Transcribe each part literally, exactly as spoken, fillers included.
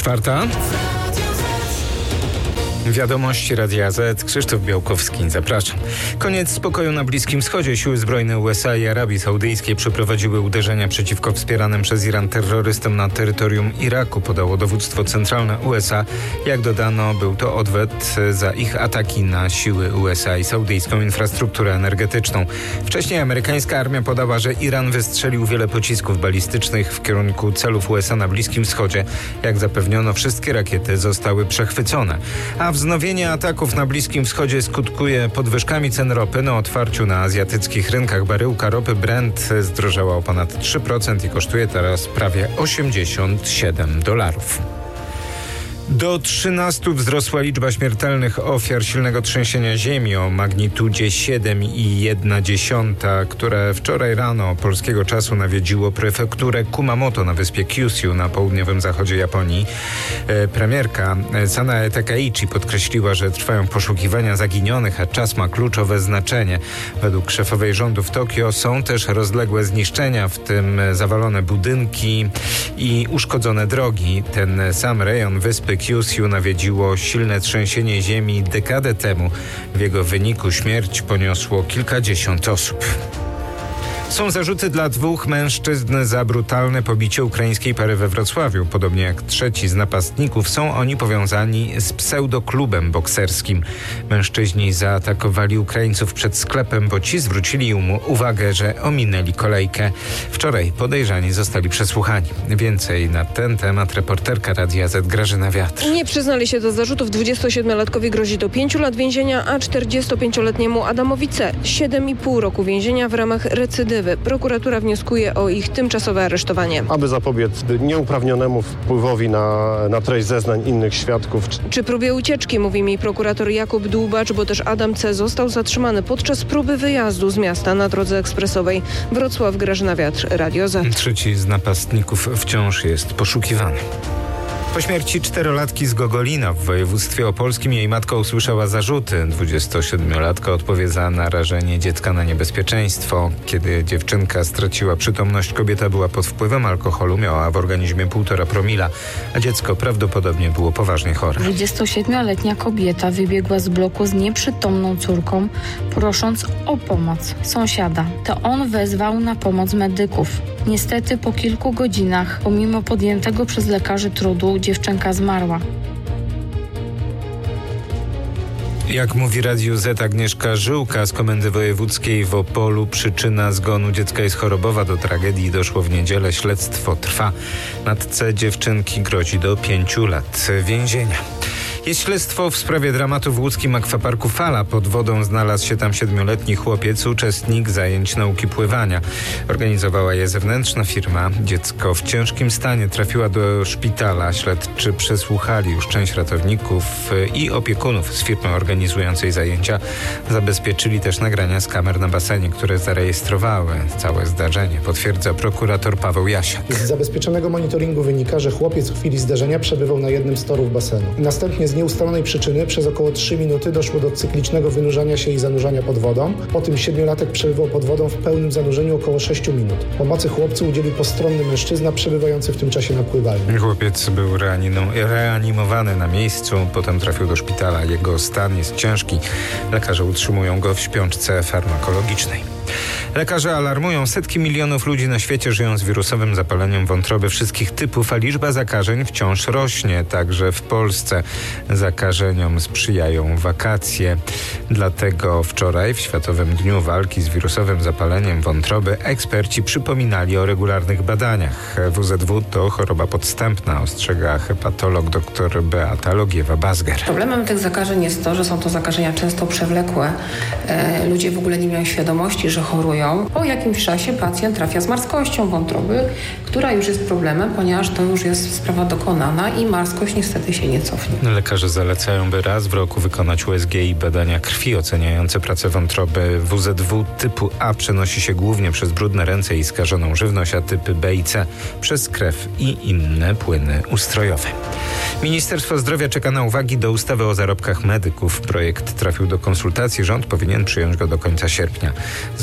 Czwarta. Wiadomości Radia Z. Krzysztof Białkowski. Zapraszam. Koniec spokoju na Bliskim Wschodzie. Siły zbrojne U S A i Arabii Saudyjskiej przeprowadziły uderzenia przeciwko wspieranym przez Iran terrorystom na terytorium Iraku, podało dowództwo centralne U S A. Jak dodano, był to odwet za ich ataki na siły U S A i saudyjską infrastrukturę energetyczną. Wcześniej amerykańska armia podała, że Iran wystrzelił wiele pocisków balistycznych w kierunku celów U S A na Bliskim Wschodzie. Jak zapewniono, wszystkie rakiety zostały przechwycone. A wznowienie ataków na Bliskim Wschodzie skutkuje podwyżkami cen ropy. Na otwarciu na azjatyckich rynkach baryłka ropy Brent zdrożała o ponad trzy procent i kosztuje teraz prawie osiemdziesiąt siedem dolarów. Do trzynastu wzrosła liczba śmiertelnych ofiar silnego trzęsienia ziemi o magnitudzie siedem przecinek jeden, które wczoraj rano polskiego czasu nawiedziło prefekturę Kumamoto na wyspie Kyushu na południowym zachodzie Japonii. E, premierka Sanae Takaichi podkreśliła, że trwają poszukiwania zaginionych, a czas ma kluczowe znaczenie. Według szefowej rządu w Tokio są też rozległe zniszczenia, w tym zawalone budynki i uszkodzone drogi. Ten sam rejon wyspy Kyushu nawiedziło silne trzęsienie ziemi dekadę temu. W jego wyniku śmierć poniosło kilkadziesiąt osób. Są zarzuty dla dwóch mężczyzn za brutalne pobicie ukraińskiej pary we Wrocławiu. Podobnie jak trzeci z napastników, są oni powiązani z pseudoklubem bokserskim. Mężczyźni zaatakowali Ukraińców przed sklepem, bo ci zwrócili im uwagę, że ominęli kolejkę. Wczoraj podejrzani zostali przesłuchani. Więcej na ten temat reporterka Radia Z Grażyna Wiatr. Nie przyznali się do zarzutów. dwudziestosiedmiolatkowi grozi do pięciu lat więzienia, a czterdziestopięcioletniemu Adamowi C. siedem i pół roku więzienia w ramach recydywy. Prokuratura wnioskuje o ich tymczasowe aresztowanie. Aby zapobiec nieuprawnionemu wpływowi na, na treść zeznań innych świadków. Czy próbie ucieczki, mówi mi prokurator Jakub Dłubacz, bo też Adam C. został zatrzymany podczas próby wyjazdu z miasta na drodze ekspresowej. Wrocław, Grażyna Wiatr, Radio Z. Trzeci z napastników wciąż jest poszukiwany. Po śmierci czterolatki z Gogolina w województwie opolskim jej matka usłyszała zarzuty. dwudziestosiedmiolatka odpowie za narażenie dziecka na niebezpieczeństwo. Kiedy dziewczynka straciła przytomność, kobieta była pod wpływem alkoholu, miała w organizmie półtora promila, a dziecko prawdopodobnie było poważnie chore. dwudziestosiedmioletnia kobieta wybiegła z bloku z nieprzytomną córką, prosząc o pomoc sąsiada. To on wezwał na pomoc medyków. Niestety po kilku godzinach, pomimo podjętego przez lekarzy trudu, dziewczynka zmarła. Jak mówi Radiu Z Agnieszka Żyłka z Komendy Wojewódzkiej w Opolu, przyczyna zgonu dziecka jest chorobowa. Do tragedii doszło w niedzielę. Śledztwo trwa. Matce dziewczynki grozi do pięciu lat więzienia. Jest śledztwo w sprawie dramatu w łódzkim akwaparku Fala. Pod wodą znalazł się tam siedmioletni chłopiec, uczestnik zajęć nauki pływania. Organizowała je zewnętrzna firma. Dziecko w ciężkim stanie trafiła do szpitala. Śledczy przesłuchali już część ratowników i opiekunów z firmy organizującej zajęcia. Zabezpieczyli też nagrania z kamer na basenie, które zarejestrowały całe zdarzenie, potwierdza prokurator Paweł Jasiak. Z zabezpieczonego monitoringu wynika, że chłopiec w chwili zdarzenia przebywał na jednym z torów basenu. Następnie z nieustalonej przyczyny przez około trzy minuty doszło do cyklicznego wynurzania się i zanurzania pod wodą. Po tym siedmiolatek przebywał pod wodą w pełnym zanurzeniu około sześciu minut. Pomocy chłopcu udzielił postronny mężczyzna przebywający w tym czasie na pływalni. Chłopiec był reanimowany na miejscu, potem trafił do szpitala. Jego stan jest ciężki. Lekarze utrzymują go w śpiączce farmakologicznej. Lekarze alarmują, setki milionów ludzi na świecie żyją z wirusowym zapaleniem wątroby wszystkich typów, a liczba zakażeń wciąż rośnie, także w Polsce. Zakażeniom sprzyjają wakacje. Dlatego wczoraj w Światowym Dniu Walki z wirusowym zapaleniem wątroby eksperci przypominali o regularnych badaniach. W Z W to choroba podstępna, ostrzega hepatolog dr Beata Logiewa-Bazger. Problemem tych zakażeń jest to, że są to zakażenia często przewlekłe. E, ludzie w ogóle nie mają świadomości, że chorują. Po jakimś czasie pacjent trafia z marskością wątroby, która już jest problemem, ponieważ to już jest sprawa dokonana i marskość niestety się nie cofnie. Lekarze zalecają, by raz w roku wykonać U S G i badania krwi oceniające pracę wątroby. W Z W typu A przenosi się głównie przez brudne ręce i skażoną żywność, a typy B i C przez krew i inne płyny ustrojowe. Ministerstwo Zdrowia czeka na uwagi do ustawy o zarobkach medyków. Projekt trafił do konsultacji. Rząd powinien przyjąć go do końca sierpnia. Zgodnie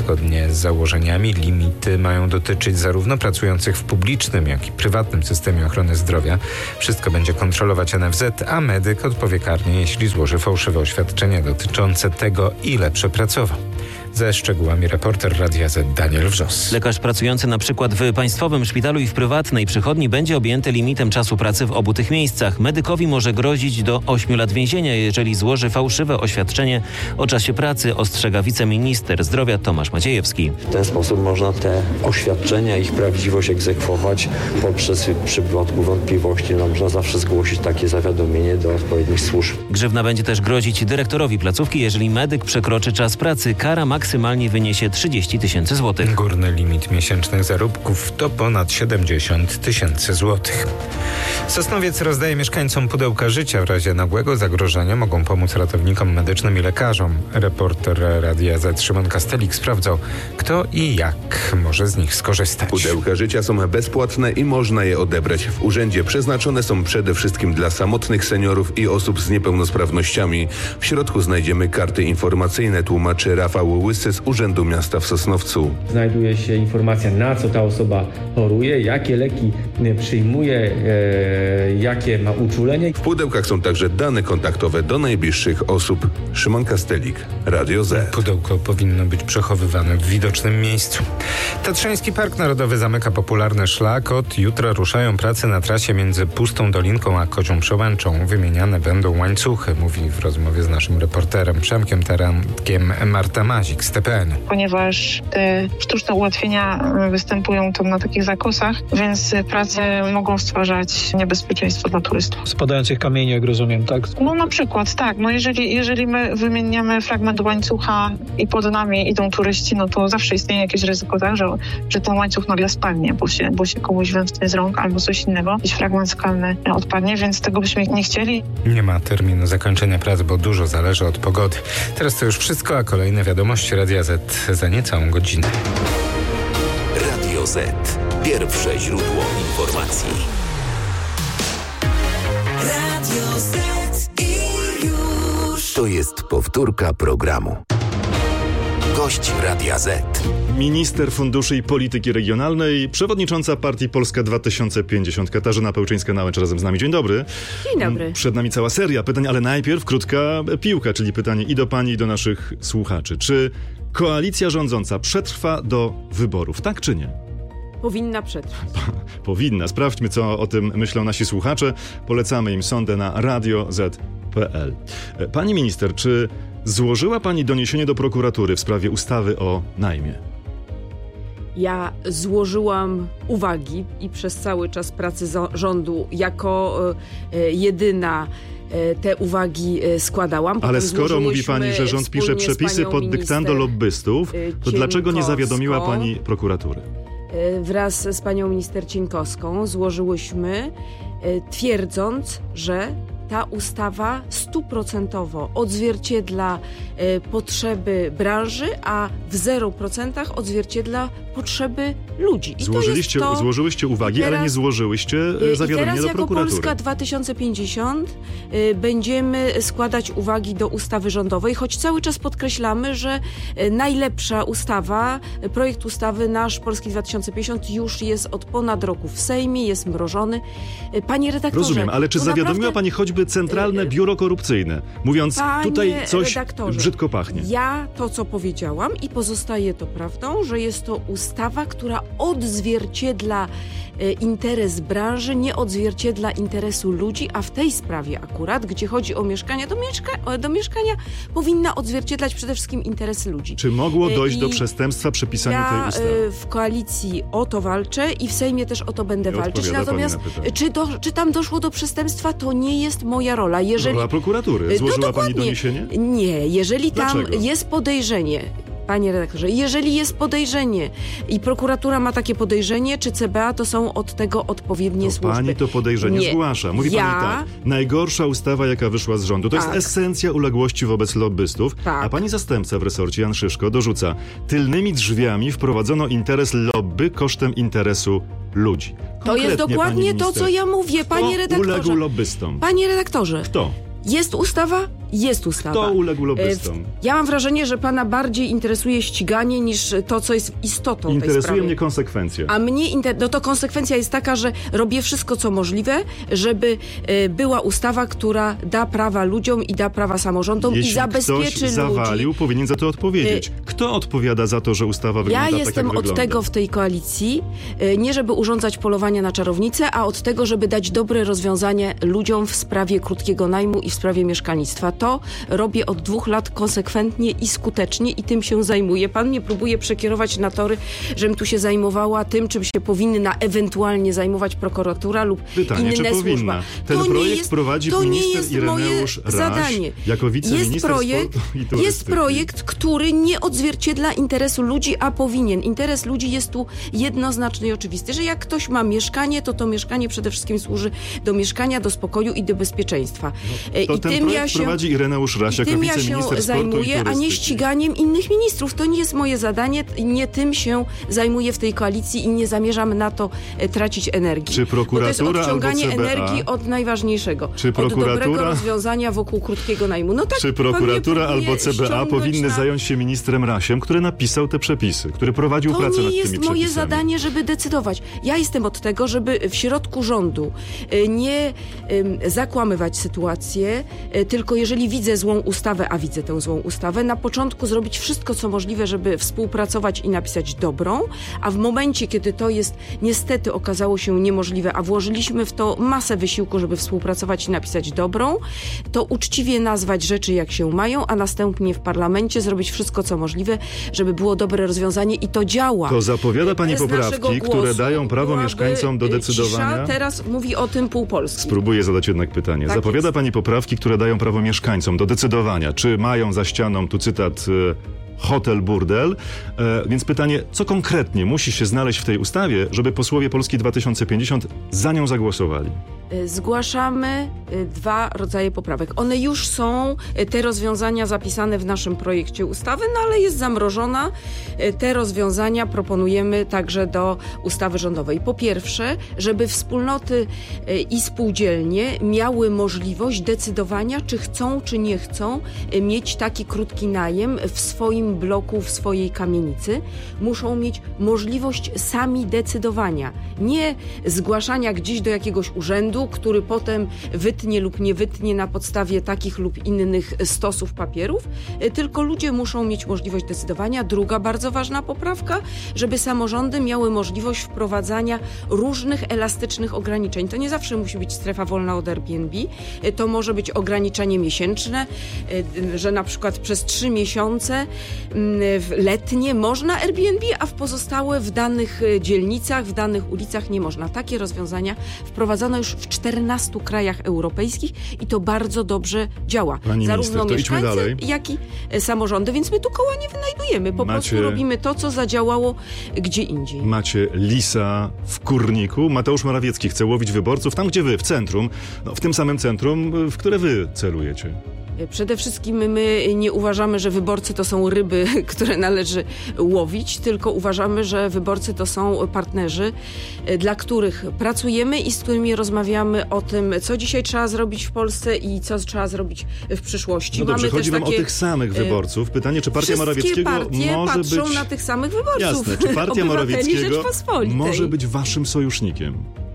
zgodnie z założeniami limity mają dotyczyć zarówno pracujących w publicznym, jak i prywatnym systemie ochrony zdrowia. Wszystko będzie kontrolować N F Z, a medyk odpowie karnie, jeśli złoży fałszywe oświadczenie dotyczące tego, ile przepracował. Ze szczegółami reporter Radia Z Daniel Wrzos. Lekarz pracujący na przykład w państwowym szpitalu i w prywatnej przychodni będzie objęty limitem czasu pracy w obu tych miejscach. Medykowi może grozić do ośmiu lat więzienia, jeżeli złoży fałszywe oświadczenie o czasie pracy, ostrzega wiceminister zdrowia Tomasz Maciejewski. W ten sposób można te oświadczenia, ich prawdziwość egzekwować poprzez w przypadku wątpliwości. No, można zawsze zgłosić takie zawiadomienie do odpowiednich służb. Grzywna będzie też grozić dyrektorowi placówki, jeżeli medyk przekroczy czas pracy. Kara maksymalnie wyniesie trzydzieści tysięcy złotych. Górny limit miesięcznych zarobków to ponad siedemdziesiąt tysięcy złotych. Sosnowiec rozdaje mieszkańcom pudełka życia. W razie nagłego zagrożenia mogą pomóc ratownikom medycznym i lekarzom. Reporter Radia Z Szymon Kastelik sprawdzał, kto i jak może z nich skorzystać. Pudełka życia są bezpłatne i można je odebrać w urzędzie. Przeznaczone są przede wszystkim dla samotnych seniorów i osób z niepełnosprawnościami. W środku znajdziemy karty informacyjne, tłumaczy Rafał Łysy z Urzędu Miasta w Sosnowcu. Znajduje się informacja, na co ta osoba choruje, jakie leki przyjmuje, e, jakie ma uczulenie. W pudełkach są także dane kontaktowe do najbliższych osób. Szymon Kastelik, Radio Z. Pudełko powinno być przechowywane w widocznym miejscu. Tatrzański Park Narodowy zamyka popularny szlak. Od jutra ruszają prace na trasie między Pustą Dolinką a Kocią Przełęczą. Wymieniane będą łańcuchy, mówi w rozmowie z naszym reporterem Przemkiem Tarankiem Marta Mazik z T P N. Ponieważ te sztuczne ułatwienia występują tam na takich zakosach, więc prace mogą stwarzać niebezpieczeństwo dla turystów. Spadających kamieni, jak rozumiem, tak? No na przykład, tak. No jeżeli, jeżeli my wymieniamy fragment łańcucha i pod nami idą turyści, no to zawsze istnieje jakieś ryzyko, tak, że, że ten łańcuch nagle spadnie, bo się, bo się komuś wymknie z rąk albo coś innego. Jakiś fragment skalny odpadnie, więc tego byśmy nie chcieli. Nie ma terminu zakończenia prac, bo dużo zależy od pogody. Teraz to już wszystko, a kolejne wiadomości Radia Z za niecałą godzinę. Radio Z. Pierwsze źródło informacji. Radio Z i już. To jest powtórka programu. Gość Radia Z. Minister Funduszy i Polityki Regionalnej, przewodnicząca partii Polska dwa tysiące pięćdziesiąt, Katarzyna Pełczyńska-Nałęcz razem z nami. Dzień dobry. Dzień dobry. Przed nami cała seria pytań, ale najpierw krótka piłka, czyli pytanie i do pani, i do naszych słuchaczy. Czy koalicja rządząca przetrwa do wyborów, tak czy nie? Powinna przetrwać. Powinna. Sprawdźmy, co o tym myślą nasi słuchacze. Polecamy im sondę na radio zet kropka pe el. Pani minister, czy złożyła pani doniesienie do prokuratury w sprawie ustawy o najmie? Ja złożyłam uwagi i przez cały czas pracy rządu jako y, jedyna te uwagi składałam. Ale Potem skoro mówi pani, że rząd pisze przepisy pod dyktando lobbystów, to dlaczego nie zawiadomiła pani prokuratury? Wraz z panią minister Cieńkowską złożyłyśmy, twierdząc, że ta ustawa stuprocentowo odzwierciedla e, potrzeby branży, a w zero procentach odzwierciedla potrzeby ludzi. I Złożyliście, to to, złożyłyście uwagi, teraz, ale nie złożyłyście e, zawiadomienia do prokuratury. I teraz jako Polska dwa tysiące pięćdziesiąt e, będziemy składać uwagi do ustawy rządowej, choć cały czas podkreślamy, że e, najlepsza ustawa, projekt ustawy nasz Polski dwa tysiące pięćdziesiąt już jest od ponad roku w Sejmie, jest mrożony. E, panie redaktorze... Rozumiem, ale czy zawiadomiła naprawdę... pani choćby Centralne Biuro Korupcyjne, mówiąc, Panie tutaj coś brzydko pachnie? Ja to, co powiedziałam i pozostaje to prawdą, że jest to ustawa, która odzwierciedla e, interes branży, nie odzwierciedla interesu ludzi, a w tej sprawie akurat, gdzie chodzi o mieszkania, do, mieszka- do mieszkania powinna odzwierciedlać przede wszystkim interesy ludzi. Czy mogło dojść I do przestępstwa przy pisaniu ja, tej ustawy? Ja w koalicji o to walczę i w Sejmie też o to będę nie walczyć. Natomiast na czy, do, czy tam doszło do przestępstwa, to nie jest moja rola. Jeżeli... Rola prokuratury. Złożyła pani doniesienie? Nie, jeżeli tam Dlaczego? jest podejrzenie, panie redaktorze, jeżeli jest podejrzenie i prokuratura ma takie podejrzenie, czy C B A, to są od tego odpowiednie to służby. Pani to podejrzenie nie. zgłasza. Mówi ja... pani tak, najgorsza ustawa, jaka wyszła z rządu. To tak. jest esencja uległości wobec lobbystów. Tak. A pani zastępca w resorcie, Jan Szyszko, dorzuca, tylnymi drzwiami wprowadzono interes lobby kosztem interesu ludzi. Konkretnie, to jest dokładnie to, co ja mówię, panie Kto redaktorze. uległ lobbystom? Panie redaktorze. Kto? Jest ustawa, Jest ustawa. Kto uległ lobbystom? Ja mam wrażenie, że pana bardziej interesuje ściganie niż to, co jest istotą tej sprawy. Interesuje mnie konsekwencje. A mnie, inter... no to konsekwencja jest taka, że robię wszystko, co możliwe, żeby y, była ustawa, która da prawa ludziom i da prawa samorządom Jeśli i zabezpieczy ktoś zawalił, ludzi. powinien za to odpowiedzieć. Kto odpowiada za to, że ustawa wygląda Ja tak, jestem jak od wygląda? tego w tej koalicji, y, nie żeby urządzać polowania na czarownicę, a od tego, żeby dać dobre rozwiązanie ludziom w sprawie krótkiego najmu i w sprawie mieszkalnictwa. To robię od dwóch lat konsekwentnie i skutecznie i tym się zajmuję. Pan mnie próbuje przekierować na tory, żebym tu się zajmowała tym, czym się powinna ewentualnie zajmować prokuratura lub Pytanie, inne czy służba. powinna? Ten to projekt nie jest, prowadzi to nie minister jest Ireneusz moje Raś zadanie. jako wiceminister jest projekt, sportu i turystyki. Jest projekt, który nie odzwierciedla interesu ludzi, a powinien. Interes ludzi jest tu jednoznaczny i oczywisty, że jak ktoś ma mieszkanie, to to mieszkanie przede wszystkim służy do mieszkania, do spokoju i do bezpieczeństwa. No, to I ten tym projekt ja się, prowadzi Ireneusz Raś jako tym ja wiceminister się sportu zajmuję, i turystyki. a nie ściganiem innych ministrów. To nie jest moje zadanie, nie tym się zajmuję w tej koalicji i nie zamierzam na to e, tracić energii. Czy prokuratura Bo to jest odciąganie albo C B A? energii od najważniejszego. Czy prokuratura, od dobrego rozwiązania wokół krótkiego najmu. No tak, czy prokuratura pan mnie albo C B A ściągnąć powinny na... zająć się ministrem Rasiem, który napisał te przepisy, który prowadził To pracę nie nad tymi jest przepisami? moje zadanie, żeby decydować. Ja jestem od tego, żeby w środku rządu y, nie y, zakłamywać sytuację, y, tylko jeżeli widzę złą ustawę, a widzę tę złą ustawę, na początku zrobić wszystko, co możliwe, żeby współpracować i napisać dobrą, a w momencie, kiedy to jest niestety okazało się niemożliwe, a włożyliśmy w to masę wysiłku, żeby współpracować i napisać dobrą, to uczciwie nazwać rzeczy, jak się mają, a następnie w parlamencie zrobić wszystko, co możliwe, żeby było dobre rozwiązanie i to działa. To zapowiada pani Bez naszego poprawki, głosu które dają prawo byłaby mieszkańcom do decydowania? Cisza, teraz mówi o tym pół Polski. Spróbuję zadać jednak pytanie. Tak Zapowiada jest. pani poprawki, które dają prawo mieszkańcom do decydowania, czy mają za ścianą, tu cytat, e, hotel, burdel. E, więc pytanie, co konkretnie musi się znaleźć w tej ustawie, żeby posłowie Polski dwa tysiące pięćdziesiąt za nią zagłosowali? Zgłaszamy dwa rodzaje poprawek. One już są, te rozwiązania zapisane w naszym projekcie ustawy, no ale jest zamrożona. Te rozwiązania proponujemy także do ustawy rządowej. Po pierwsze, żeby wspólnoty i spółdzielnie miały możliwość decydowania, czy chcą, czy nie chcą mieć taki krótki najem w swoim bloku, w swojej kamienicy. Muszą mieć możliwość sami decydowania. Nie zgłaszania gdzieś do jakiegoś urzędu, który potem wytnie lub nie wytnie na podstawie takich lub innych stosów papierów, tylko ludzie muszą mieć możliwość decydowania. Druga bardzo ważna poprawka, żeby samorządy miały możliwość wprowadzania różnych elastycznych ograniczeń. To nie zawsze musi być strefa wolna od Airbnb, to może być ograniczenie miesięczne, że na przykład przez trzy miesiące letnie można Airbnb, a w pozostałe w danych dzielnicach, w danych ulicach nie można. Takie rozwiązania wprowadzono już w czternastu krajach europejskich i to bardzo dobrze działa. Pani Zarówno minister, to idźmy mieszkańcy, dalej. jak i samorządy, więc my tu koła nie wynajdujemy. Po Macie- prostu robimy to, co zadziałało gdzie indziej. Macie lisa w kurniku. Mateusz Morawiecki chce łowić wyborców tam, gdzie wy, w centrum. No, w tym samym centrum, w które wy celujecie. Przede wszystkim my nie uważamy, że wyborcy to są ryby, które należy łowić, tylko uważamy, że wyborcy to są partnerzy, dla których pracujemy i z którymi rozmawiamy o tym, co dzisiaj trzeba zrobić w Polsce i co trzeba zrobić w przyszłości. No dobrze, Mamy chodzi też wam o takie, tych samych e, wyborców. Pytanie, czy partia Wszystkie Morawieckiego partie może patrzą być... na tych samych wyborców. Jasne, czy partia Obywateli Morawieckiego Rzeczpospolitej. może być waszym sojusznikiem?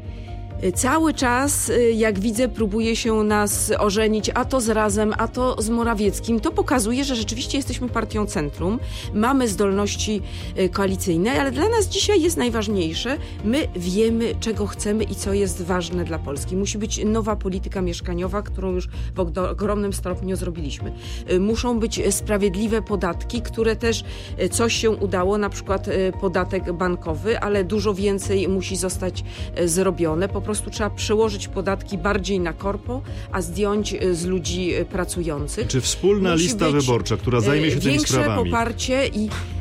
Cały czas, jak widzę, próbuje się nas ożenić, a to z Razem, a to z Morawieckim. To pokazuje, że rzeczywiście jesteśmy partią centrum, mamy zdolności koalicyjne, ale dla nas dzisiaj jest najważniejsze. My wiemy, czego chcemy i co jest ważne dla Polski. Musi być nowa polityka mieszkaniowa, którą już w ogromnym stopniu zrobiliśmy. Muszą być sprawiedliwe podatki, które też coś się udało, na przykład podatek bankowy, ale dużo więcej musi zostać zrobione. Po prostu trzeba przełożyć podatki bardziej na korpo, a zdjąć z ludzi pracujących. Czy wspólna Musi lista być wyborcza, która zajmie się tymi większe sprawami? poparcie i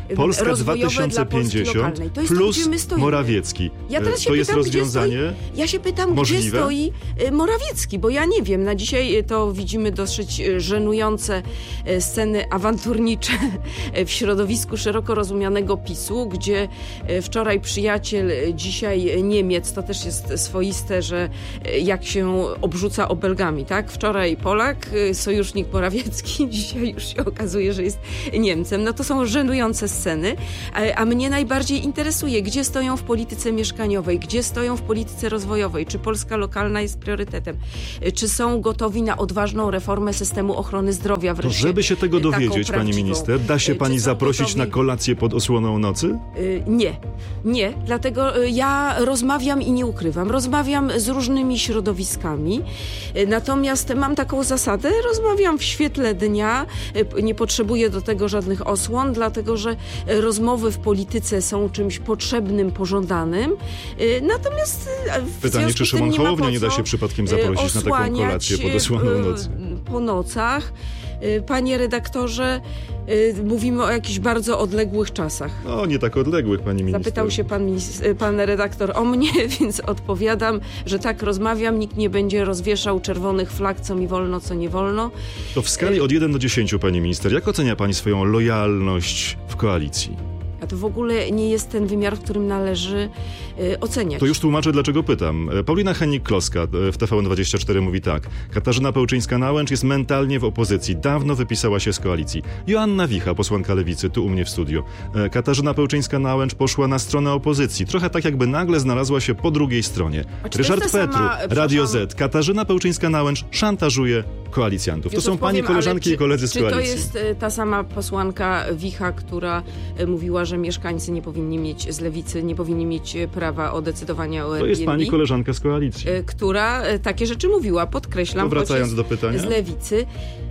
Polska dwa tysiące pięćdziesiąt plus Morawiecki. Ja teraz się to pytam, jest rozwiązanie stoi, Ja się pytam, możliwe? gdzie stoi Morawiecki, bo ja nie wiem. Na dzisiaj to widzimy dosyć żenujące sceny awanturnicze w środowisku szeroko rozumianego PiSu, gdzie wczoraj przyjaciel, dzisiaj Niemiec, to też jest swoiste, że jak się obrzuca obelgami, tak? Wczoraj Polak, sojusznik Morawiecki, dzisiaj już się okazuje, że jest Niemcem. No to są żenujące sceny, a, a mnie najbardziej interesuje, gdzie stoją w polityce mieszkaniowej, gdzie stoją w polityce rozwojowej, czy Polska lokalna jest priorytetem, czy są gotowi na odważną reformę systemu ochrony zdrowia wreszcie. To żeby się tego dowiedzieć, pani minister, da się pani zaprosić gotowi... na kolację pod osłoną nocy? Nie, nie, dlatego ja rozmawiam i nie ukrywam, rozmawiam z różnymi środowiskami, natomiast mam taką zasadę, rozmawiam w świetle dnia, nie potrzebuję do tego żadnych osłon, dlatego że rozmowy w polityce są czymś potrzebnym, pożądanym, natomiast pytanie, czy Szymon Hołownia nie da się przypadkiem zaprosić na taką kolację pod osłoną nocy? Po nocach. Panie redaktorze, mówimy o jakichś bardzo odległych czasach. No, nie tak odległych, pani minister. Zapytał się pan, pan redaktor o mnie, więc odpowiadam, że tak rozmawiam, nikt nie będzie rozwieszał czerwonych flag, co mi wolno, co nie wolno. To w skali od jeden do dziesięciu, pani minister, jak ocenia pani swoją lojalność w koalicji? A to w ogóle nie jest ten wymiar, w którym należy y, oceniać. To już tłumaczę, dlaczego pytam. Paulina Hennig-Kloska w T V N dwadzieścia cztery mówi tak. Katarzyna Pełczyńska-Nałęcz jest mentalnie w opozycji. Dawno wypisała się z koalicji. Joanna Wicha, posłanka Lewicy, tu u mnie w studiu. Katarzyna Pełczyńska-Nałęcz poszła na stronę opozycji. Trochę tak, jakby nagle znalazła się po drugiej stronie. Ryszard Petru, sama, Radio Z. Katarzyna Pełczyńska-Nałęcz szantażuje koalicjantów. Już to są odpowiem, pani koleżanki czy, i koledzy z czy koalicji. Czy to jest ta sama posłanka Wicha, która mówiła, że mieszkańcy nie powinni mieć z Lewicy, nie powinni mieć prawa o decydowanie o Airbnb? To jest pani koleżanka z koalicji. Która takie rzeczy mówiła, podkreślam. To wracając do pytania. Z Lewicy.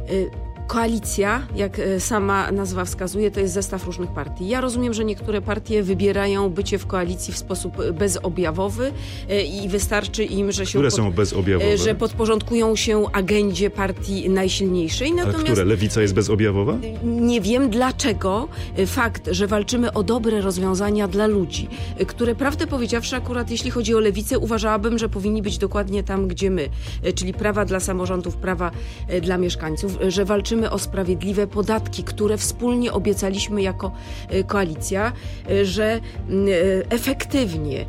Koalicja, jak sama nazwa wskazuje, to jest zestaw różnych partii. Ja rozumiem, że niektóre partie wybierają bycie w koalicji w sposób bezobjawowy i wystarczy im, że się Które pod... są bezobjawowe? Że podporządkują się agendzie partii najsilniejszej. Natomiast a które? Lewica jest bezobjawowa? Nie wiem dlaczego. Fakt, że walczymy o dobre rozwiązania dla ludzi, które prawdę powiedziawszy akurat jeśli chodzi o Lewicę, uważałabym, że powinni być dokładnie tam, gdzie my, czyli prawa dla samorządów, prawa dla mieszkańców, że walczymy o sprawiedliwe podatki, które wspólnie obiecaliśmy jako koalicja, że efektywnie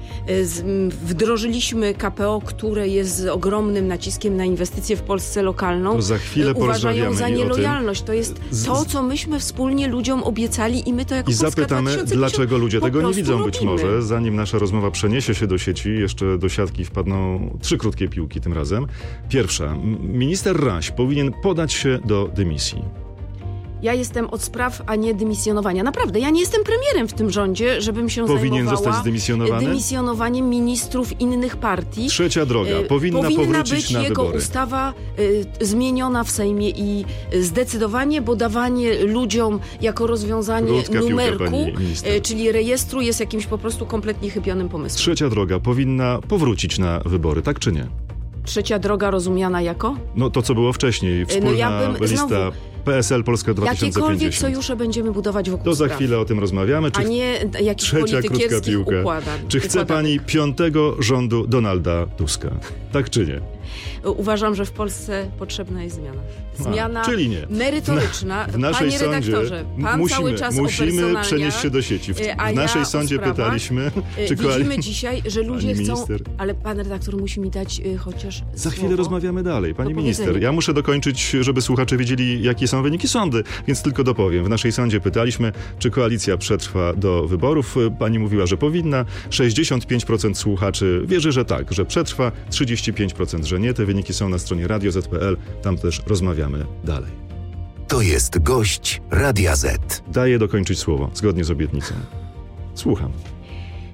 wdrożyliśmy K P O, które jest z ogromnym naciskiem na inwestycje w Polsce lokalną. To za chwilę uważają za nielojalność. To jest to, co myśmy wspólnie ludziom obiecali i my to jako I Polska zapytamy, dlaczego ludzie tego nie widzą robimy. Być może. Zanim nasza rozmowa przeniesie się do sieci, jeszcze do siatki wpadną trzy krótkie piłki tym razem. Pierwsza. Minister Raś powinien podać się do dymisji. Ja jestem od spraw, a nie dymisjonowania. Naprawdę, ja nie jestem premierem w tym rządzie, żebym się Powinien zajmowała zostać zdymisjonowany? dymisjonowaniem ministrów innych partii. Trzecia droga. Powinna, Powinna powrócić być na jego wybory. ustawa y, zmieniona w Sejmie i zdecydowanie, bo dawanie ludziom jako rozwiązanie Krótka numerku, piłka, y, czyli rejestru, jest jakimś po prostu kompletnie chybionym pomysłem. Trzecia droga. Powinna powrócić na wybory, tak czy nie? Trzecia droga rozumiana jako? No to, co było wcześniej. Wspólna no ja bym lista znowu, P S L Polska dwa tysiące pięćdziesiąt. Jakiekolwiek sojusze będziemy budować wokół To za spraw. chwilę o tym rozmawiamy. Czy a nie jakichś trzecia krótka piłka. Układań, czy chce układanek. pani piątego rządu Donalda Tuska? Tak czy nie? Uważam, że w Polsce potrzebna jest zmiana. Zmiana A, czyli nie. merytoryczna. W naszej Panie sądzie redaktorze, pan musimy, cały czas musimy przenieść się do sieci. W, w naszej ja sądzie sprawach, pytaliśmy, czy widzimy koalicja... dzisiaj, że ludzie Pani chcą... minister. Ale pan redaktor musi mi dać y, chociaż Za słowo. chwilę rozmawiamy dalej. Pani Do minister, powiedzenia. ja muszę dokończyć, żeby słuchacze wiedzieli, jakie są wyniki sądy, więc tylko dopowiem. W naszej sądzie pytaliśmy, czy koalicja przetrwa do wyborów. Pani mówiła, że powinna. sześćdziesiąt pięć procent słuchaczy wierzy, że tak, że przetrwa. trzydzieści pięć procent, że nie. Te wyniki są na stronie radio zet kropka pe el. Tam też rozmawiamy dalej. To jest gość Radia Z. Daję dokończyć słowo, zgodnie z obietnicą. Słucham.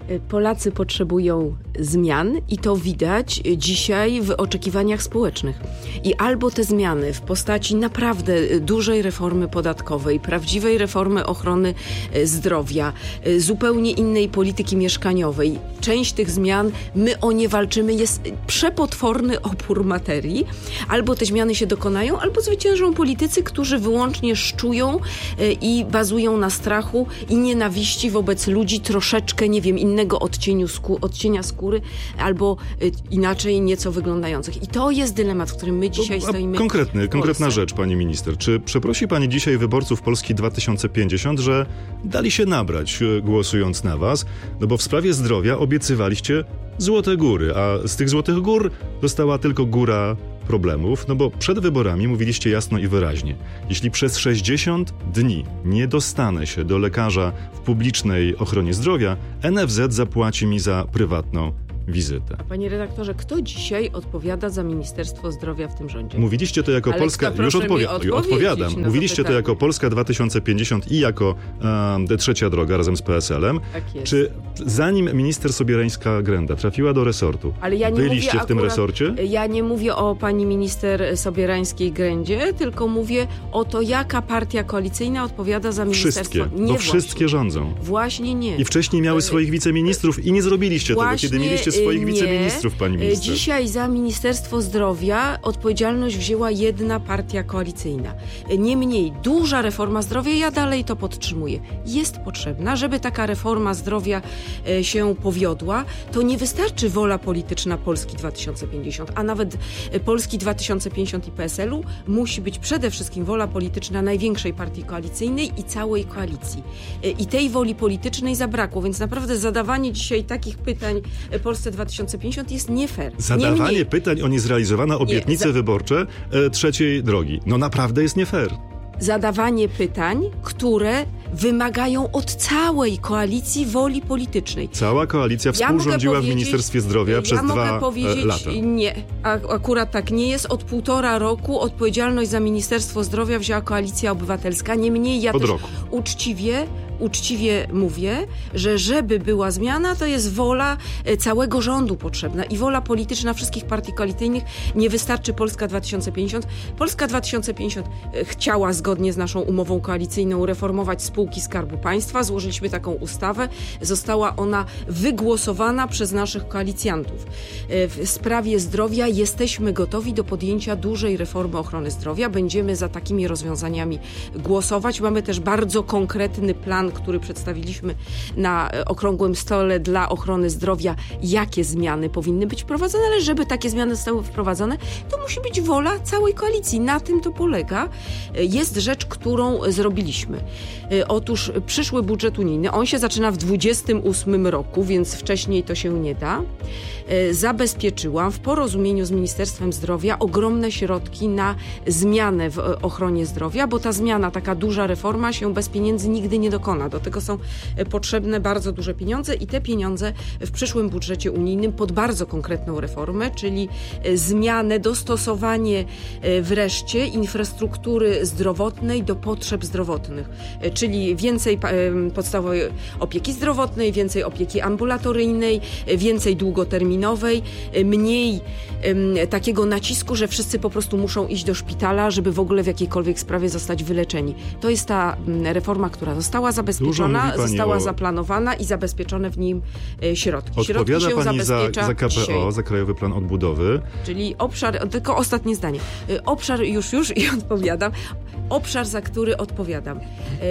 Polacy potrzebują zmian i to widać dzisiaj w oczekiwaniach społecznych. I albo te zmiany w postaci naprawdę dużej reformy podatkowej, prawdziwej reformy ochrony zdrowia, zupełnie innej polityki mieszkaniowej. Część tych zmian, my o nie walczymy, jest przepotworny opór materii. Albo te zmiany się dokonają, albo zwyciężą politycy, którzy wyłącznie szczują i bazują na strachu i nienawiści wobec ludzi troszeczkę, nie wiem, innego odcieniu skó- odcienia skóry, albo y, inaczej nieco wyglądających. I to jest dylemat, w którym my dzisiaj A stoimy. Konkretny, w konkretna rzecz, pani minister. Czy przeprosi pani dzisiaj wyborców Polski dwa tysiące pięćdziesiąt, że dali się nabrać głosując na was? No bo w sprawie zdrowia obiecywaliście złote góry, a z tych złotych gór została tylko góra problemów, no bo przed wyborami mówiliście jasno i wyraźnie. Jeśli przez sześćdziesiąt dni nie dostanę się do lekarza w publicznej ochronie zdrowia, N F Z zapłaci mi za prywatną wizytę. A panie redaktorze, kto dzisiaj odpowiada za Ministerstwo Zdrowia w tym rządzie? Mówiliście to jako Alex, Polska... to Już odpowi- odpowiadam. No Mówiliście to, to jako Polska dwa tysiące pięćdziesiąt i jako um, Trzecia Droga razem z P S L-em. Tak jest. Czy zanim minister Sobierańska-Grenda trafiła do resortu, Ale ja nie byliście mówię w tym akurat, resorcie? Ja nie mówię o pani minister Sobierańskiej-Grędzie, tylko mówię o to, jaka partia koalicyjna odpowiada za ministerstwo. Wszystkie, Nie bo właśnie. wszystkie rządzą. Właśnie nie. I wcześniej miały swoich wiceministrów i nie zrobiliście Właśnie tego, kiedy mieliście swoich nie. wiceministrów, pani minister. Dzisiaj za Ministerstwo Zdrowia odpowiedzialność wzięła jedna partia koalicyjna. Niemniej duża reforma zdrowia, ja dalej to podtrzymuję, jest potrzebna. Żeby taka reforma zdrowia się powiodła, to nie wystarczy wola polityczna Polski dwa tysiące pięćdziesiąt, a nawet Polski dwa tysiące pięćdziesiąt i P S L-u. Musi być przede wszystkim wola polityczna największej partii koalicyjnej i całej koalicji. I tej woli politycznej zabrakło, więc naprawdę zadawanie dzisiaj takich pytań Polsce dwa tysiące pięćdziesiąt jest nie fair. Zadawanie Niemniej, pytań o niezrealizowane obietnice za- wyborcze e, Trzeciej Drogi. No naprawdę jest nie fair. zadawanie pytań, które wymagają od całej koalicji woli politycznej. Cała koalicja współrządziła ja w Ministerstwie Zdrowia ja przez mogę dwa powiedzieć, lata. Nie, a, akurat tak nie jest. Od półtora roku odpowiedzialność za Ministerstwo Zdrowia wzięła Koalicja Obywatelska. Niemniej ja Od też roku. uczciwie uczciwie mówię, że żeby była zmiana, to jest wola całego rządu potrzebna i wola polityczna wszystkich partii koalicyjnych. Nie wystarczy Polska dwa tysiące pięćdziesiąt. Polska dwa tysiące pięćdziesiąt chciała zgodnie z naszą umową koalicyjną reformować spółki Skarbu Państwa. Złożyliśmy taką ustawę. Została ona wygłosowana przez naszych koalicjantów. W sprawie zdrowia jesteśmy gotowi do podjęcia dużej reformy ochrony zdrowia. Będziemy za takimi rozwiązaniami głosować. Mamy też bardzo konkretny plan, który przedstawiliśmy na okrągłym stole dla ochrony zdrowia, jakie zmiany powinny być wprowadzone, ale żeby takie zmiany zostały wprowadzone, to musi być wola całej koalicji. Na tym to polega. Jest rzecz, którą zrobiliśmy. Otóż przyszły budżet unijny, on się zaczyna w dwudziestym ósmym roku, więc wcześniej to się nie da. Zabezpieczyłam w porozumieniu z Ministerstwem Zdrowia ogromne środki na zmianę w ochronie zdrowia, bo ta zmiana, taka duża reforma się bez pieniędzy nigdy nie dokona. Do tego są potrzebne bardzo duże pieniądze i te pieniądze w przyszłym budżecie unijnym pod bardzo konkretną reformę, czyli zmianę, dostosowanie wreszcie infrastruktury zdrowotnej do potrzeb zdrowotnych, czyli więcej podstawowej opieki zdrowotnej, więcej opieki ambulatoryjnej, więcej długoterminowej, mniej takiego nacisku, że wszyscy po prostu muszą iść do szpitala, żeby w ogóle w jakiejkolwiek sprawie zostać wyleczeni. To jest ta reforma, która została zabezpieczona, została o... zaplanowana i zabezpieczone w nim środki. Odpowiada środki się pani za, za K P O, dzisiaj. za Krajowy Plan Odbudowy. Czyli obszar, tylko ostatnie zdanie. Obszar, już, już i odpowiadam. Obszar, za który odpowiadam.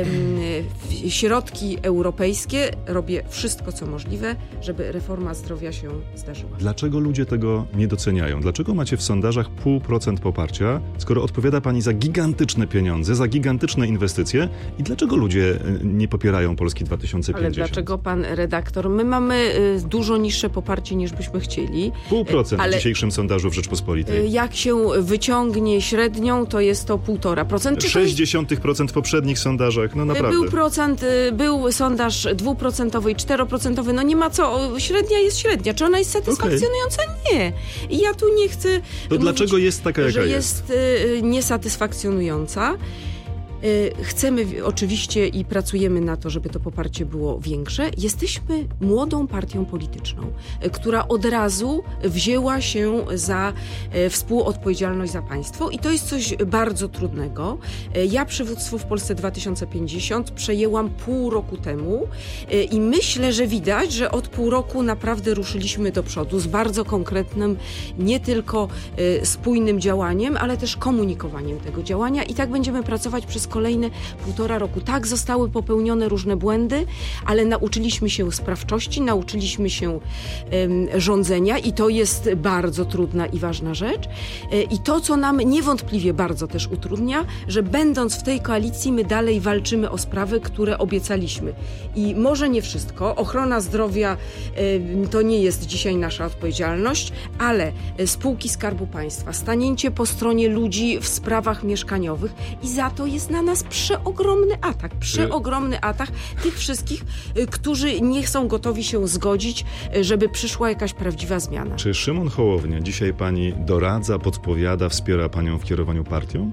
Środki europejskie, robię wszystko, co możliwe, żeby reforma zdrowia się zdarzyła. Dlaczego ludzie tego nie doceniają? Dlaczego macie w sondażach pół procent poparcia, skoro odpowiada pani za gigantyczne pieniądze, za gigantyczne inwestycje i dlaczego ludzie nie popierają Polski dwa tysiące pięćdziesiąt? Ale dlaczego, pan redaktor? My mamy dużo niższe poparcie, niż byśmy chcieli. Pół procent ale w dzisiejszym sondażu w Rzeczpospolitej. Jak się wyciągnie średnią, to jest to półtora procent. sześć dziesiątych procent w poprzednich sondażach, no naprawdę. Był procent, był sondaż dwuprocentowy i czteroprocentowy, no nie ma co, średnia jest średnia. Czy ona jest satysfakcjonująca? Okay. Nie. I ja tu nie chcę To mówić, dlaczego jest taka, jaka że jest? jest y, niesatysfakcjonująca. Chcemy oczywiście i pracujemy na to, żeby to poparcie było większe. Jesteśmy młodą partią polityczną, która od razu wzięła się za współodpowiedzialność za państwo i to jest coś bardzo trudnego. Ja przywództwo w Polsce dwa tysiące pięćdziesiąt przejęłam pół roku temu i myślę, że widać, że od pół roku naprawdę ruszyliśmy do przodu z bardzo konkretnym, nie tylko spójnym działaniem, ale też komunikowaniem tego działania i tak będziemy pracować przez kolejne półtora roku. Tak, zostały popełnione różne błędy, ale nauczyliśmy się sprawczości, nauczyliśmy się um, rządzenia i to jest bardzo trudna i ważna rzecz. E, I to, co nam niewątpliwie bardzo też utrudnia, że będąc w tej koalicji, my dalej walczymy o sprawy, które obiecaliśmy. I może nie wszystko. Ochrona zdrowia e, to nie jest dzisiaj nasza odpowiedzialność, ale spółki Skarbu Państwa, stanięcie po stronie ludzi w sprawach mieszkaniowych i za to jest na nas przeogromny atak, przeogromny atak tych wszystkich, którzy nie są gotowi się zgodzić, żeby przyszła jakaś prawdziwa zmiana. Czy Szymon Hołownia dzisiaj pani doradza, podpowiada, wspiera panią w kierowaniu partią?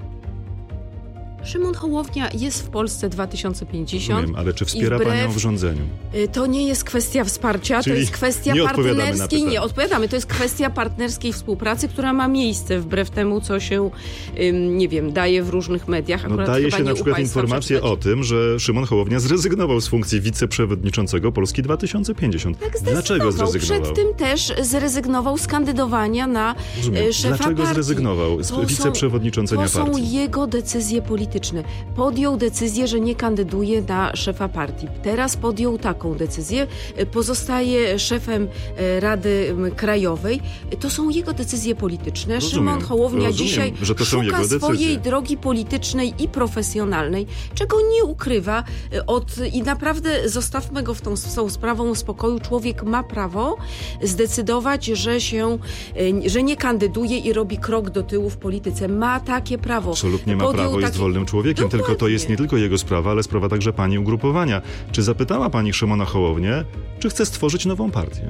Szymon Hołownia jest w Polsce dwa tysiące pięćdziesiąt. Rozumiem, ale czy wspiera wbrew, panią w rządzeniu? To nie jest kwestia wsparcia, Czyli to jest kwestia nie partnerskiej. Nie, odpowiadamy. To jest kwestia partnerskiej współpracy, która ma miejsce wbrew temu, co się, nie wiem, daje w różnych mediach. No, daje się na przykład informację o tym, że Szymon Hołownia zrezygnował z funkcji wiceprzewodniczącego Polski dwa tysiące pięćdziesiąt. Tak, Dlaczego zrezygnował? Przed tym też zrezygnował z kandydowania na Rozumiem. szefa Dlaczego partii. zrezygnował z to wiceprzewodniczącenia są, to partii? To są jego decyzje polityczne. Podjął decyzję, że nie kandyduje na szefa partii. Teraz podjął taką decyzję. Pozostaje szefem Rady Krajowej. To są jego decyzje polityczne. Rozumiem, Szymon Hołownia rozumiem, dzisiaj że to są szuka jego swojej decyzje. drogi politycznej i profesjonalnej, czego nie ukrywa od i naprawdę zostawmy go w tą, z tą sprawą spokoju. Człowiek ma prawo zdecydować, że się, że nie kandyduje i robi krok do tyłu w polityce. Ma takie prawo. Absolutnie ma Podjął prawo, jest taki... wolnym człowiekiem, Dokładnie. tylko to jest nie tylko jego sprawa, ale sprawa także pani ugrupowania. Czy zapytała pani Szymona Hołownię, czy chce stworzyć nową partię?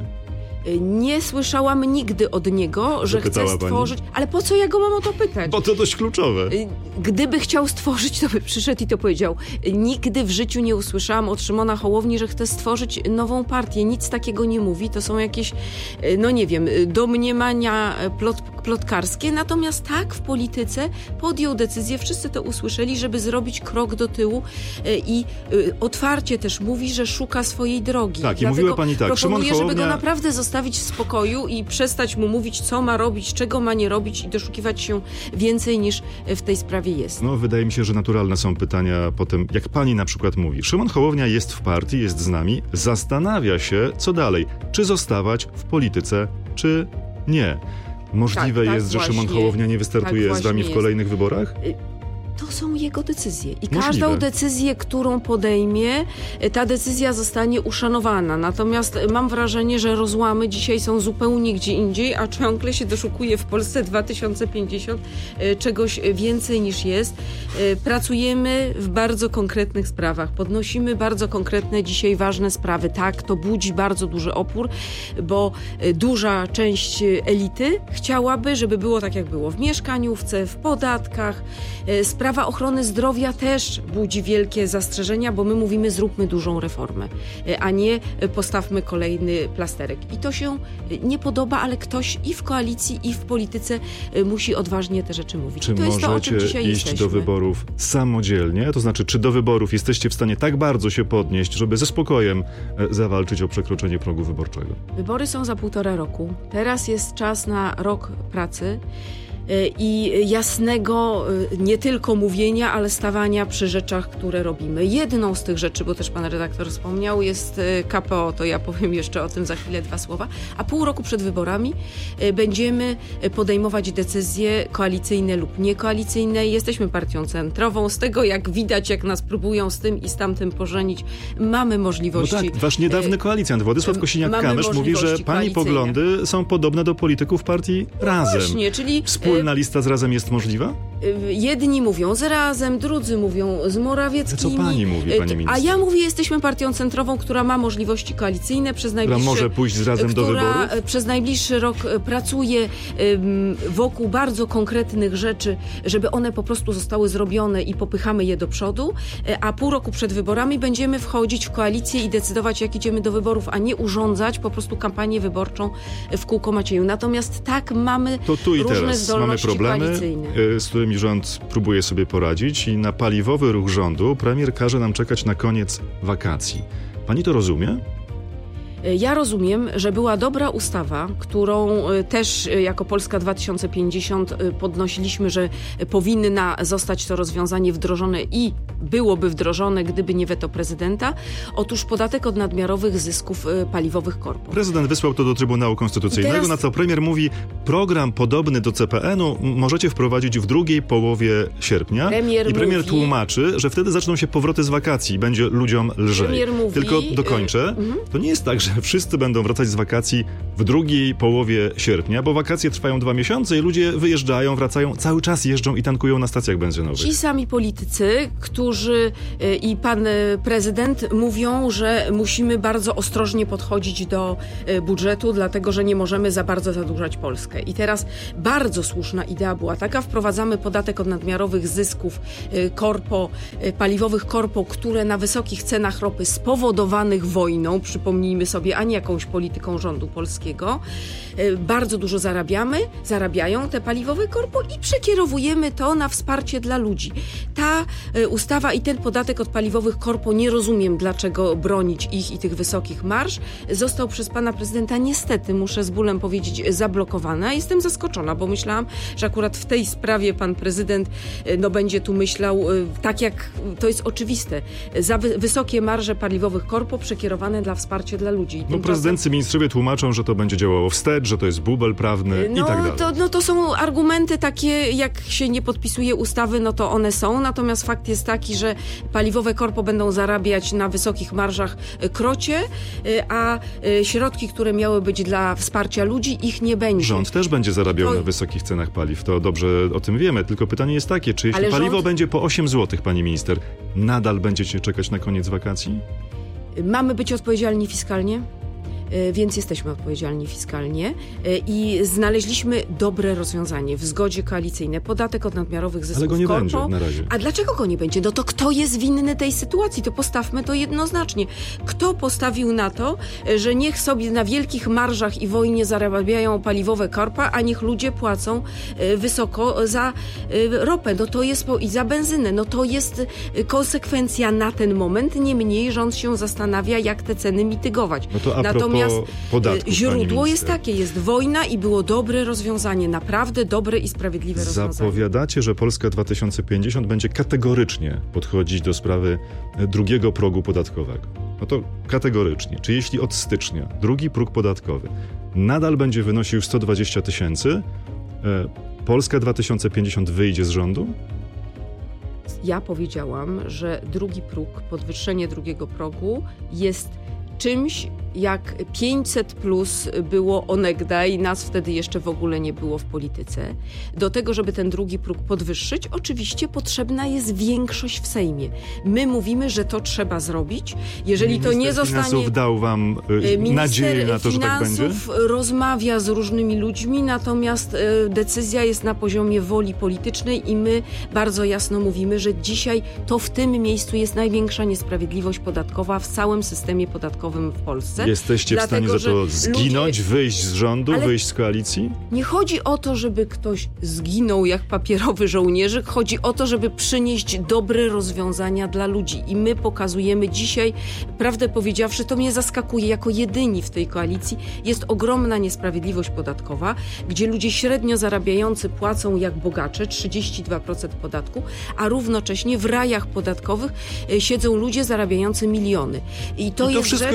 Nie słyszałam nigdy od niego, że Zapytała chce stworzyć... pani? Ale po co ja go mam o to pytać? Bo to dość kluczowe. Gdyby chciał stworzyć, to by przyszedł i to powiedział. Nigdy w życiu nie usłyszałam od Szymona Hołowni, że chce stworzyć nową partię. Nic takiego nie mówi. To są jakieś, no nie wiem, domniemania plot, plotkarskie. Natomiast tak, w polityce podjął decyzję, wszyscy to usłyszeli, żeby zrobić krok do tyłu i otwarcie też mówi, że szuka swojej drogi. Tak, i Dlatego mówiła pani tak, Szymon proponuję, Hołownia... żeby go naprawdę zostawić w spokoju i przestać mu mówić, co ma robić, czego ma nie robić i doszukiwać się więcej niż w tej sprawie jest. No, wydaje mi się, że naturalne są pytania potem, jak pani na przykład mówi. Szymon Hołownia jest w partii, jest z nami, zastanawia się, co dalej. Czy zostawać w polityce, czy nie. Możliwe tak, jest, tak, że Szymon właśnie, Hołownia nie wystartuje tak z wami w jest. kolejnych wyborach? To są jego decyzje i Możliwe. każdą decyzję, którą podejmie, ta decyzja zostanie uszanowana. Natomiast mam wrażenie, że rozłamy dzisiaj są zupełnie gdzie indziej, a ciągle się doszukuje w Polsce dwa tysiące pięćdziesiąt czegoś więcej niż jest. Pracujemy w bardzo konkretnych sprawach, podnosimy bardzo konkretne dzisiaj ważne sprawy. Tak, to budzi bardzo duży opór, bo duża część elity chciałaby, żeby było tak, jak było w mieszkaniówce, w podatkach. Sprawa ochrony zdrowia też budzi wielkie zastrzeżenia, bo my mówimy, zróbmy dużą reformę, a nie postawmy kolejny plasterek. I to się nie podoba, ale ktoś i w koalicji, i w polityce musi odważnie te rzeczy mówić. Czy to jest to, o czym możecie dzisiaj iść jesteśmy. do wyborów samodzielnie? To znaczy, czy do wyborów jesteście w stanie tak bardzo się podnieść, żeby ze spokojem zawalczyć o przekroczenie progu wyborczego? Wybory są za półtora roku. Teraz jest czas na rok pracy i jasnego nie tylko mówienia, ale stawania przy rzeczach, które robimy. Jedną z tych rzeczy, bo też pan redaktor wspomniał, jest K P O, to ja powiem jeszcze o tym za chwilę dwa słowa, a pół roku przed wyborami będziemy podejmować decyzje koalicyjne lub niekoalicyjne. Jesteśmy partią centrową. Z tego, jak widać, jak nas próbują z tym i z tamtym pożenić, mamy możliwości. No tak, wasz niedawny koalicjant Władysław Kosiniak-Kamysz mówi, że pani poglądy są podobne do polityków partii Razem. Właśnie, czyli Wspólna lista z Razem jest możliwa? Jedni mówią z Razem, drudzy mówią z Morawieckimi. Co pani mówi, pani minister? A ja mówię, jesteśmy partią centrową, która ma możliwości koalicyjne przez najbliższy... Która może pójść z Razem do wyborów? Która przez najbliższy rok pracuje wokół bardzo konkretnych rzeczy, żeby one po prostu zostały zrobione i popychamy je do przodu, a pół roku przed wyborami będziemy wchodzić w koalicję i decydować, jak idziemy do wyborów, a nie urządzać po prostu kampanię wyborczą w kółko Macieju. Natomiast tak mamy to tu i różne teraz zdolności mamy problemy, koalicyjne. z którymi rząd próbuje sobie poradzić i na paliwowy ruch rządu premier każe nam czekać na koniec wakacji. Pani to rozumie? Ja rozumiem, że była dobra ustawa, którą też jako Polska dwa tysiące pięćdziesiąt podnosiliśmy, że powinna zostać to rozwiązanie wdrożone i byłoby wdrożone, gdyby nie weto prezydenta. Otóż podatek od nadmiarowych zysków paliwowych korpo. Prezydent wysłał to do Trybunału Konstytucyjnego, teraz... na co premier mówi, program podobny do C P N-u możecie wprowadzić w drugiej połowie sierpnia. Premier I premier mówi... tłumaczy, że wtedy zaczną się powroty z wakacji, będzie ludziom lżej. Premier mówi... Tylko dokończę. Y- to nie jest tak, że wszyscy będą wracać z wakacji w drugiej połowie sierpnia, bo wakacje trwają dwa miesiące i ludzie wyjeżdżają, wracają, cały czas jeżdżą i tankują na stacjach benzynowych. Ci sami politycy, którzy i pan prezydent mówią, że musimy bardzo ostrożnie podchodzić do budżetu, dlatego że nie możemy za bardzo zadłużać Polskę. I teraz bardzo słuszna idea była taka, wprowadzamy podatek od nadmiarowych zysków korpo, paliwowych korpo, które na wysokich cenach ropy spowodowanych wojną, przypomnijmy sobie, a nie jakąś polityką rządu polskiego, bardzo dużo zarabiamy, zarabiają te paliwowe korpo i przekierowujemy to na wsparcie dla ludzi. Ta ustawa i ten podatek od paliwowych korpo, nie rozumiem, dlaczego bronić ich i tych wysokich marż, został przez pana prezydenta niestety, muszę z bólem powiedzieć, zablokowany. Jestem zaskoczona, bo myślałam, że akurat w tej sprawie pan prezydent no, będzie tu myślał tak, jak to jest oczywiste. Za wy- wysokie marże paliwowych korpo przekierowane dla wsparcia dla ludzi. No prezydency, ministrowie tłumaczą, że to będzie działało wstecz, że to jest bubel prawny no, i tak dalej. To, no to są argumenty takie, jak się nie podpisuje ustawy, no to one są, natomiast fakt jest taki, że paliwowe korpo będą zarabiać na wysokich marżach krocie, a środki, które miały być dla wsparcia ludzi, ich nie będzie. Rząd też będzie zarabiał to... na wysokich cenach paliw, to dobrze o tym wiemy, tylko pytanie jest takie, czy jeśli Ale paliwo rząd... będzie po osiem złotych, pani minister, nadal będziecie czekać na koniec wakacji? Mamy być odpowiedzialni fiskalnie, więc jesteśmy odpowiedzialni fiskalnie i znaleźliśmy dobre rozwiązanie w zgodzie koalicyjnej. Podatek od nadmiarowych zysków Ale go nie korpo. będzie na razie. A dlaczego go nie będzie? No to kto jest winny tej sytuacji? To postawmy to jednoznacznie. Kto postawił na to, że niech sobie na wielkich marżach i wojnie zarabiają paliwowe korpa, a niech ludzie płacą wysoko za ropę. No to jest po, i za benzynę. No to jest konsekwencja na ten moment. Niemniej rząd się zastanawia, jak te ceny mitygować. No to a Natomiast podatków, źródło jest takie, jest wojna i było dobre rozwiązanie, naprawdę dobre i sprawiedliwe rozwiązanie. Zapowiadacie, że Polska dwa tysiące pięćdziesiąt będzie kategorycznie podchodzić do sprawy drugiego progu podatkowego. No to kategorycznie. Czy jeśli od stycznia drugi próg podatkowy nadal będzie wynosił sto dwadzieścia tysięcy, Polska dwa tysiące pięćdziesiąt wyjdzie z rządu? Ja powiedziałam, że drugi próg, podwyższenie drugiego progu jest czymś, jak pięćset plus było onegdaj, nas wtedy jeszcze w ogóle nie było w polityce. Do tego, żeby ten drugi próg podwyższyć, oczywiście potrzebna jest większość w Sejmie. My mówimy, że to trzeba zrobić. Jeżeli Minister to nie zostanie... Finansów dał wam y, nadzieję na to, że tak będzie? Minister Finansów rozmawia z różnymi ludźmi, natomiast y, decyzja jest na poziomie woli politycznej i my bardzo jasno mówimy, że dzisiaj to w tym miejscu jest największa niesprawiedliwość podatkowa w całym systemie podatkowym w Polsce. Jesteście Dlatego, w stanie za to zginąć, ludzie... wyjść z rządu, Ale wyjść z koalicji? Nie chodzi o to, żeby ktoś zginął jak papierowy żołnierzyk. Chodzi o to, żeby przynieść dobre rozwiązania dla ludzi. I my pokazujemy dzisiaj, prawdę powiedziawszy, to mnie zaskakuje, jako jedyni w tej koalicji jest ogromna niesprawiedliwość podatkowa, gdzie ludzie średnio zarabiający płacą jak bogacze, trzydzieści dwa procent podatku, a równocześnie w rajach podatkowych siedzą ludzie zarabiający miliony. I to, I to jest wszystko rzecz,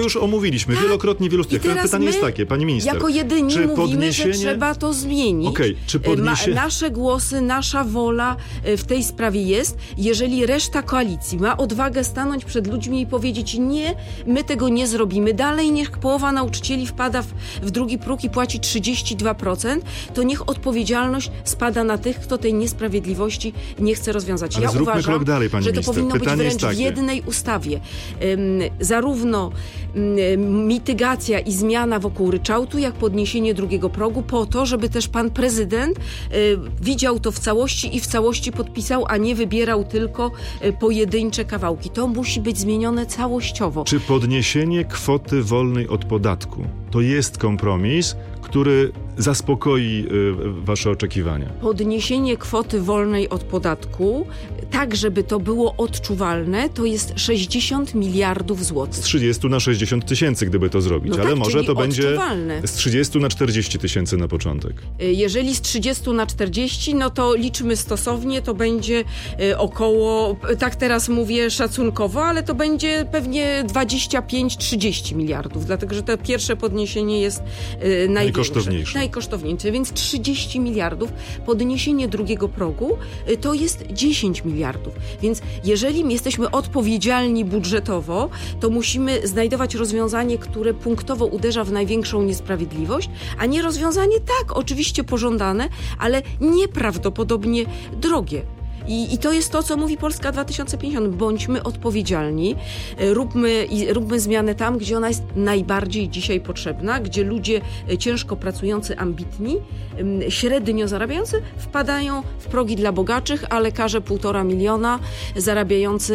już omówiliśmy tak. wielokrotnie, wielu stron. Pytanie jest takie, pani minister. Jako jedyni czy mówimy, podniesienie... że trzeba to zmienić. Okay. Czy podniesie... Ma, nasze głosy, nasza wola w tej sprawie jest. Jeżeli reszta koalicji ma odwagę stanąć przed ludźmi i powiedzieć nie, my tego nie zrobimy. Dalej niech połowa nauczycieli wpada w, w drugi próg i płaci trzydzieści dwa procent, to niech odpowiedzialność spada na tych, kto tej niesprawiedliwości nie chce rozwiązać. Ale ja zróbmy uważam, krok dalej, pani że to minister. powinno Pytanie być wręcz w jednej ustawie. Um, zarówno um, mitygacja i zmiana wokół ryczałtu, jak podniesienie drugiego progu po to, żeby też pan prezydent um, widział to w całości i w całości podpisał, a nie wybierał tylko um, pojedyncze kawałki. To musi być zmienione całościowo. Czy podniesienie kwoty wolnej od podatku to jest kompromis, który zaspokoi y, wasze oczekiwania? Podniesienie kwoty wolnej od podatku, tak żeby to było odczuwalne, to jest sześćdziesiąt miliardów złotych. Z trzydziestu na sześćdziesiąt tysięcy, gdyby to zrobić, no ale tak, może to będzie odczuwalne. Z trzydziestu na czterdzieści tysięcy na początek. Jeżeli z trzydziestu na czterdzieści, no to liczmy stosownie, to będzie około, tak teraz mówię szacunkowo, ale to będzie pewnie dwadzieścia pięć trzydzieści miliardów, dlatego że to pierwsze podniesienie jest największe. Najkosztowniejsze. Najkosztowniejsze, więc trzydzieści miliardów. Podniesienie drugiego progu to jest dziesięć miliardów. Więc jeżeli jesteśmy odpowiedzialni budżetowo, to musimy znajdować rozwiązanie, które punktowo uderza w największą niesprawiedliwość, a nie rozwiązanie tak, oczywiście pożądane, ale nieprawdopodobnie drogie. I, I to jest to, co mówi Polska dwa tysiące pięćdziesiąt. Bądźmy odpowiedzialni, róbmy, i, róbmy zmianę tam, gdzie ona jest najbardziej dzisiaj potrzebna, gdzie ludzie ciężko pracujący, ambitni, średnio zarabiający wpadają w progi dla bogaczych, a lekarze półtora miliona zarabiający